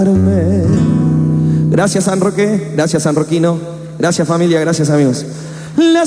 Gracias, San Roque, gracias, San Roquino, gracias, familia, gracias, amigos. La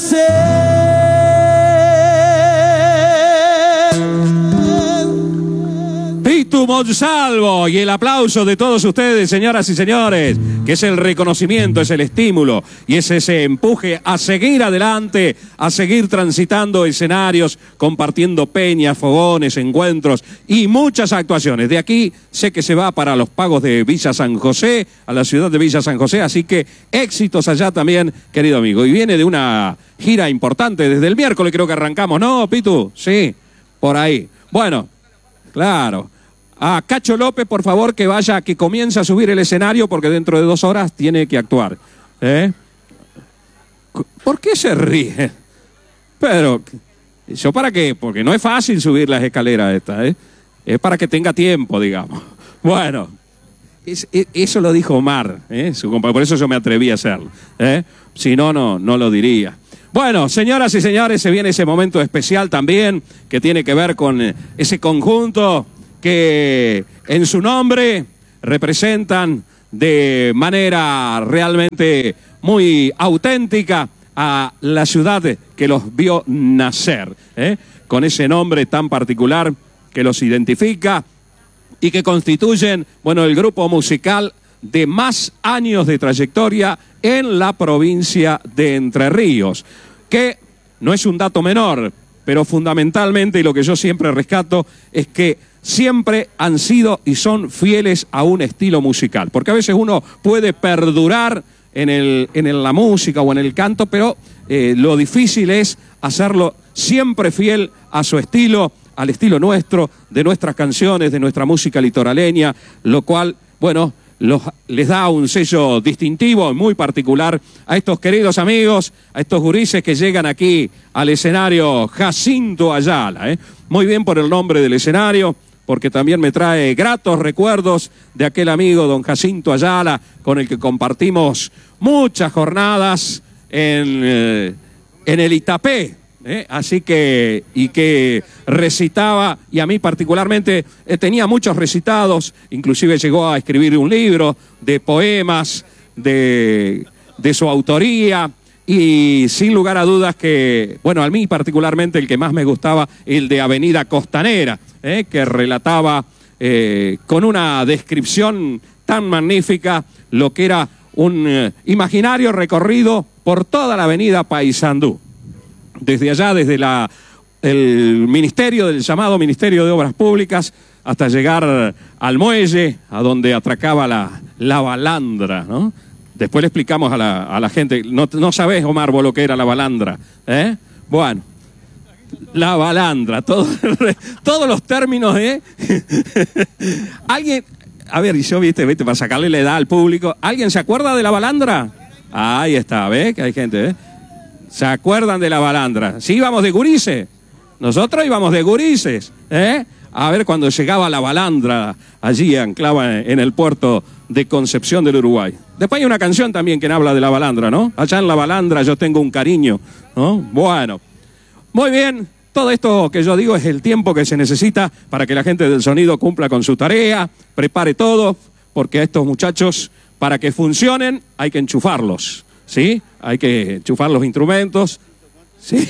Pitu Monsalvo, y el aplauso de todos ustedes, señoras y señores, que es el reconocimiento, es el estímulo y es ese empuje a seguir adelante, a seguir transitando escenarios, compartiendo peñas, fogones, encuentros y muchas actuaciones. De aquí sé que se va para los pagos de Villa San José, a la ciudad de Villa San José, así que éxitos allá también, querido amigo. Y viene de una gira importante, desde el miércoles creo que arrancamos, ¿no, Pitu? Sí, por ahí. Bueno, claro. A Cacho López, por favor, que vaya, que comience a subir el escenario, porque dentro de 2 horas tiene que actuar. ¿Por qué se ríe? Pero, ¿yo para qué? Porque no es fácil subir las escaleras estas, Es para que tenga tiempo, digamos. Bueno, eso lo dijo Omar, su compadre, por eso yo me atreví a hacerlo. Si no, no lo diría. Bueno, señoras y señores, se viene ese momento especial también, que tiene que ver con ese conjunto que en su nombre representan de manera realmente muy auténtica a la ciudad que los vio nacer, con ese nombre tan particular que los identifica y que constituyen, bueno, el grupo musical de más años de trayectoria en la provincia de Entre Ríos, que no es un dato menor, pero fundamentalmente, y lo que yo siempre rescato, es que siempre han sido y son fieles a un estilo musical. Porque a veces uno puede perdurar en la música o en el canto, pero lo difícil es hacerlo siempre fiel a su estilo, al estilo nuestro, de nuestras canciones, de nuestra música litoraleña, lo cual, bueno, les da un sello distintivo y muy particular a estos queridos amigos, a estos gurises que llegan aquí al escenario Jacinto Ayala. Muy bien por el nombre del escenario, porque también me trae gratos recuerdos de aquel amigo don Jacinto Ayala, con el que compartimos muchas jornadas en el Itapé. Así que, y que recitaba, y a mí particularmente tenía muchos recitados, inclusive llegó a escribir un libro de poemas de su autoría, y sin lugar a dudas que, bueno, a mí particularmente el que más me gustaba, el de Avenida Costanera, que relataba con una descripción tan magnífica lo que era un imaginario recorrido por toda la avenida Paysandú. Desde allá, desde el ministerio, del llamado Ministerio de Obras Públicas, hasta llegar al muelle, a donde atracaba la balandra, ¿no? Después le explicamos a la gente. No sabés, Omar, vos lo que era la balandra, Bueno, la balandra, todos los términos, Alguien, a ver, y yo, viste, para sacarle la edad al público, ¿alguien se acuerda de la balandra? Ahí está, ¿ves? Que hay gente, ¿Se acuerdan de la balandra? Sí, íbamos de gurises. Nosotros íbamos de gurises, A ver, cuando llegaba la balandra, allí anclaba en el puerto de Concepción del Uruguay. Después hay una canción también que habla de la balandra, ¿no? Allá en la balandra yo tengo un cariño, ¿no? Bueno, muy bien. Todo esto que yo digo es el tiempo que se necesita para que la gente del sonido cumpla con su tarea, prepare todo, porque a estos muchachos, para que funcionen, hay que enchufarlos, ¿sí? Hay que enchufar los instrumentos, ¿sí?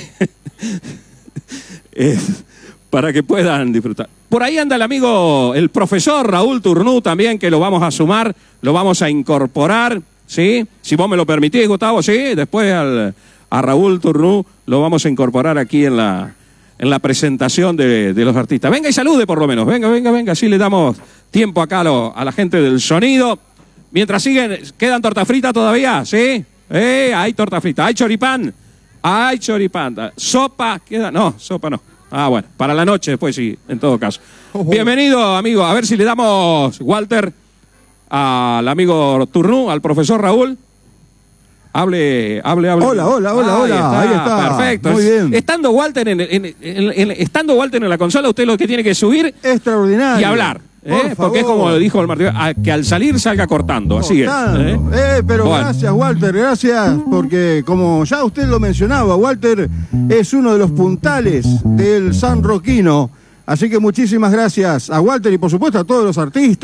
Para que puedan disfrutar. Por ahí anda el amigo, el profesor Raúl Turnú también, que lo vamos a sumar, lo vamos a incorporar, ¿sí? Si vos me lo permitís, Gustavo, sí, después a Raúl Turnú lo vamos a incorporar aquí en la presentación de los artistas. Venga y salude por lo menos, venga, así le damos tiempo acá a la gente del sonido. Mientras siguen, ¿quedan torta frita todavía? ¿Sí? Hay torta frita, hay choripán, sopa, queda, no, sopa no. Ah, bueno, para la noche después sí, en todo caso. Bienvenido, amigo, a ver si le damos, Walter, al amigo Turnú, al profesor Raúl. Hable. Hola. Ahí está. Perfecto. Muy bien. Estando Walter estando Walter en la consola, usted lo que tiene que subir extraordinario y hablar. Porque es como dijo el Martín, que al salir salga cortando, así es. Pero bueno. Gracias, Walter, gracias, porque como ya usted lo mencionaba, Walter es uno de los puntales del San Roquino, así que muchísimas gracias a Walter y por supuesto a todos los artistas,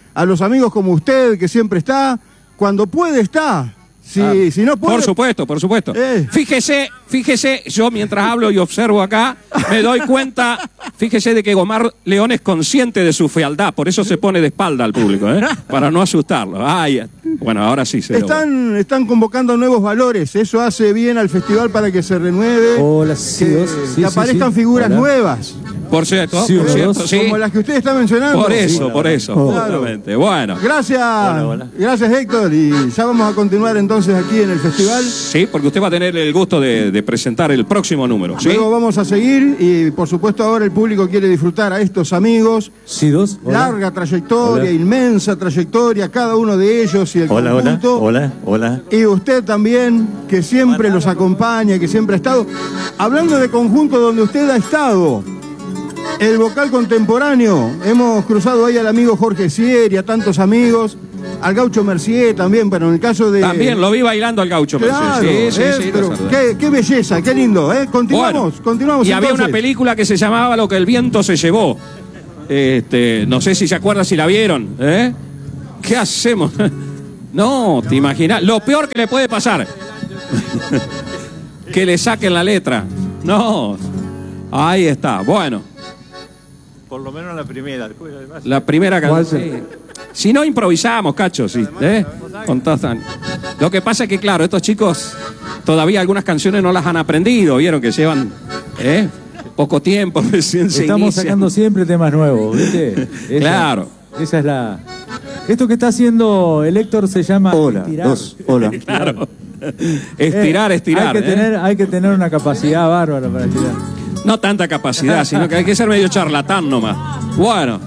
a los amigos como usted, que siempre está, cuando puede está. Si no puede... Por supuesto, por supuesto. Fíjese, yo mientras hablo y observo acá, me doy cuenta, fíjese de que Omar León es consciente de su fealdad, por eso se pone de espalda al público, para no asustarlo. Bueno, ahora sí se están convocando nuevos valores, eso hace bien al festival para que se renueve, Hola, que aparezcan figuras nuevas. Por cierto, Sí, por cierto, sí. Como las que usted está mencionando. Por eso, justamente. Bueno. Gracias, gracias Héctor, y ya vamos a continuar entonces aquí en el festival. Sí, porque usted va a tener el gusto de presentar el próximo número, ¿sí? Luego vamos a seguir y por supuesto ahora el público quiere disfrutar a estos amigos. Sí, dos. Hola. Larga trayectoria, inmensa trayectoria, cada uno de ellos y el conjunto. Hola. Y usted también, que siempre los acompaña, que siempre ha estado. Hablando de conjunto donde usted ha estado, el vocal contemporáneo, hemos cruzado ahí al amigo Jorge Sieri, a tantos amigos, al Gaucho Mercier también, pero en el caso de... También lo vi bailando al Gaucho Claro, Mercier. Sí, pero qué belleza, qué lindo, ¿eh? Continuamos. Y había entonces. una película que se llamaba Lo que el viento se llevó. No sé si se acuerdan, si la vieron, ¿eh? ¿Qué hacemos? No, te imaginas. Lo peor que le puede pasar. Que le saquen la letra. No. Ahí está. Bueno. Por lo menos la primera. Después, además... La primera canción. Sí. Si no improvisamos, cacho, sí. Lo que pasa es que, claro, estos chicos todavía algunas canciones no las han aprendido. Vieron que llevan poco tiempo, recién se Estamos inician. sacando siempre temas nuevos, ¿viste? Claro. Esa es la... Esto que está haciendo el Héctor se llama... Hola. Claro. Estirar. Hay que tener una capacidad bárbara para estirar. No tanta capacidad, sino que hay que ser medio charlatán nomás. Bueno.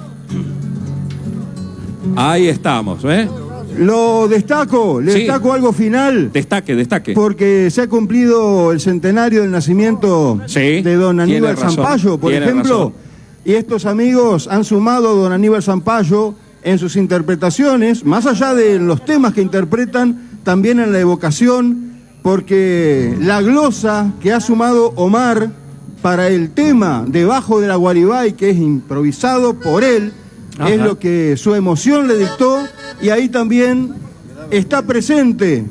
Ahí estamos, ¿eh? Lo destaco, destaco algo final. Destaque. Porque se ha cumplido el centenario del nacimiento de don Aníbal Zampayo, por ejemplo. Y estos amigos han sumado a don Aníbal Zampayo en sus interpretaciones, más allá de los temas que interpretan, también en la evocación, porque la glosa que ha sumado Omar para el tema Debajo de la Guaribay, que es improvisado por él, es lo que su emoción le dictó, y ahí también está presente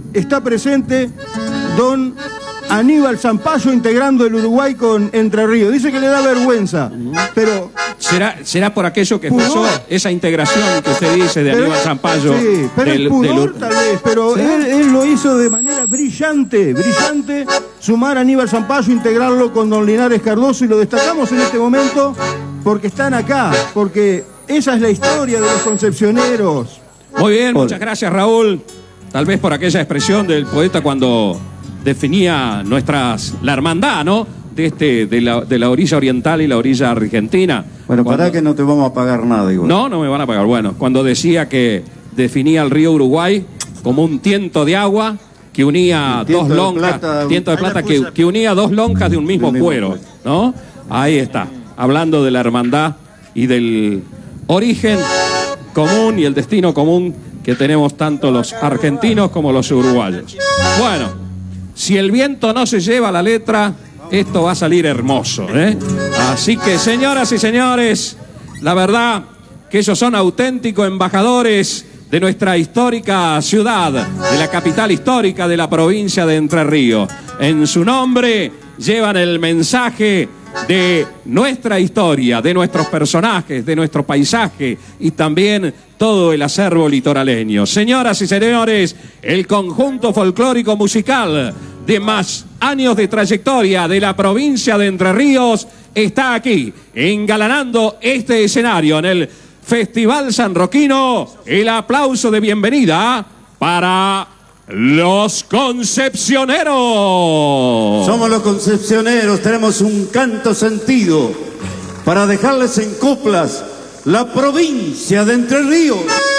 don Aníbal Zampayo integrando el Uruguay con Entre Ríos. Dice que le da vergüenza, pero... ¿Será por aquello que expresó esa integración que usted dice de Aníbal Zampayo? Sí, pero el pudor tal vez, pero él lo hizo de manera brillante, sumar a Aníbal Zampayo, integrarlo con don Linares Cardoso, y lo destacamos en este momento porque están acá, porque esa es la historia de los concepcioneros. Muy bien, muchas gracias, Raúl. Tal vez por aquella expresión del poeta cuando definía la hermandad, ¿no? De la orilla oriental y la orilla argentina. Bueno, para que no te vamos a pagar nada igual. No me van a pagar. Bueno, cuando decía que definía el río Uruguay como un tiento de agua que unía dos lonjas, tiento de plata que unía dos lonjas de un mismo cuero, ¿no? Ahí está, hablando de la hermandad y del origen común y el destino común que tenemos tanto los argentinos como los uruguayos. Bueno, si el viento no se lleva la letra, esto va a salir hermoso, ¿eh? Así que, señoras y señores, la verdad que ellos son auténticos embajadores de nuestra histórica ciudad, de la capital histórica de la provincia de Entre Ríos. En su nombre llevan el mensaje de nuestra historia, de nuestros personajes, de nuestro paisaje y también todo el acervo litoraleño. Señoras y señores, el conjunto folclórico musical de más años de trayectoria de la provincia de Entre Ríos está aquí, engalanando este escenario en el Festival Sanroquino. El aplauso de bienvenida para los Concepcioneros. Somos los Concepcioneros, tenemos un canto sentido para dejarles en coplas la provincia de Entre Ríos.